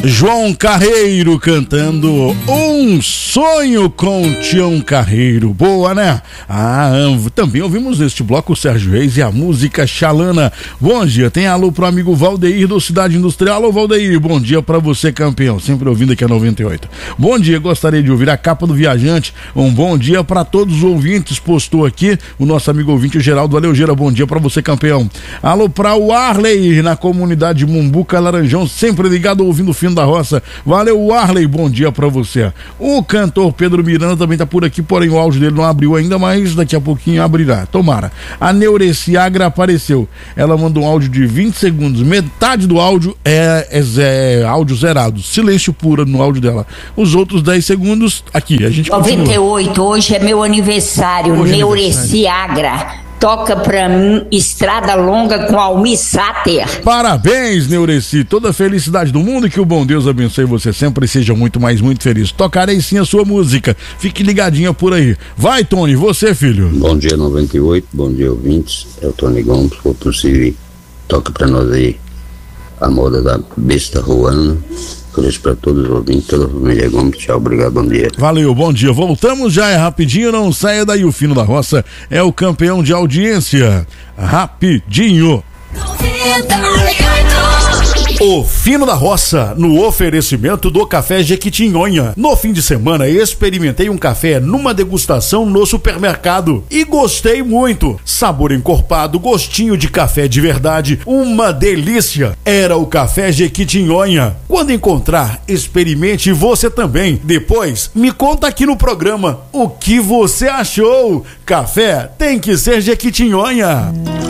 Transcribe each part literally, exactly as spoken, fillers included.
João Carreiro cantando Um Sonho com Tião Carreiro. Boa, né? Ah, também ouvimos neste bloco o Sérgio Reis e a música Xalana. Bom dia, tem alô pro amigo Valdeir do Cidade Industrial. Alô, Valdeir, bom dia pra você, campeão. Sempre ouvindo aqui a noventa e oito. Bom dia, gostaria de ouvir a capa do Viajante. Um bom dia pra todos os ouvintes. Postou aqui o nosso amigo ouvinte Geraldo Aleugeira. Bom dia pra você, campeão. Alô pra o Arley na comunidade Mumbuca Laranjão, sempre ligado ouvindo o fim da roça. Valeu, Arley, bom dia pra você. O cantor Pedro Miranda também tá por aqui, porém o áudio dele não abriu ainda, mas daqui a pouquinho abrirá, tomara. A Neureciagra apareceu, ela mandou um áudio de vinte segundos, metade do áudio é, é, é áudio zerado, silêncio puro no áudio dela. Os outros dez segundos, aqui, a gente noventa e oito, continua. Hoje é meu aniversário, hoje Neureciagra. Aniversário. Toca pra mim Estrada Longa com Almir Sater. Parabéns, Neureci. Toda a felicidade do mundo e que o bom Deus abençoe você sempre e seja muito mais, muito feliz. Tocarei sim a sua música. Fique ligadinha por aí. Vai, Tony, você, filho. Bom dia, noventa e oito. Bom dia, ouvintes. É o Tony Gomes. Se for possível, toca pra nós aí a moda da besta Ruana. Beijo pra todos os ouvintes, toda a família Gomes. Tchau, obrigado, bom dia. Valeu, bom dia. Voltamos já, é rapidinho, não saia daí. O Fino da Roça é o campeão de audiência. Rapidinho. O Fino da Roça, no oferecimento do Café Jequitinhonha. No fim de semana, experimentei um café numa degustação no supermercado e gostei muito. Sabor encorpado, gostinho de café de verdade, uma delícia. Era o Café Jequitinhonha. Quando encontrar, experimente você também. Depois, me conta aqui no programa o que você achou. Café tem que ser Jequitinhonha.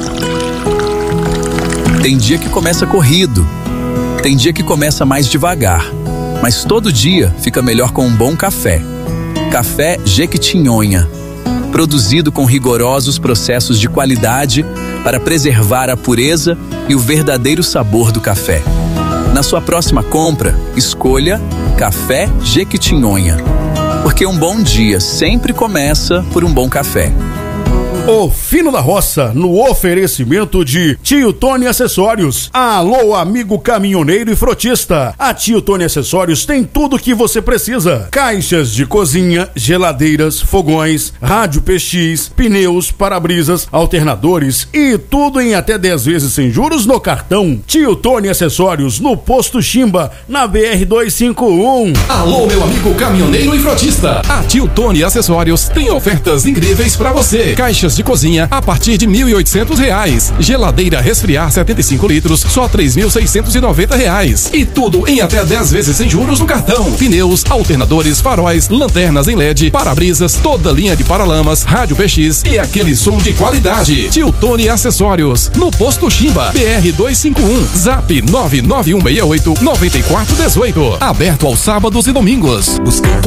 Tem dia que começa corrido. Tem dia que começa mais devagar, mas todo dia fica melhor com um bom café. Café Jequitinhonha, produzido com rigorosos processos de qualidade para preservar a pureza e o verdadeiro sabor do café. Na sua próxima compra, escolha Café Jequitinhonha, porque um bom dia sempre começa por um bom café. O Fino da Roça, no oferecimento de Tio Tony Acessórios. Alô, amigo caminhoneiro e frotista. A Tio Tony Acessórios tem tudo o que você precisa. Caixas de cozinha, geladeiras, fogões, rádio P X, pneus, para-brisas, alternadores e tudo em até dez vezes sem juros no cartão. Tio Tony Acessórios, no Posto Chimba, na B R duzentos e cinquenta e um. Alô, meu amigo caminhoneiro e frotista. A Tio Tony Acessórios tem ofertas incríveis pra você. Caixas de cozinha a partir de mil e oitocentos reais. Geladeira resfriar setenta e cinco litros, só três mil seiscentos e noventa reais. E tudo em até dez vezes sem juros no cartão. Pneus, alternadores, faróis, lanternas em L E D, para-brisas, toda linha de paralamas, rádio P X e aquele som de qualidade. Tio Tony Acessórios, no Posto Chimba, B R duzentos e cinquenta e um, Zap nove nove um seis oito nove quatro um oito. Aberto aos sábados e domingos.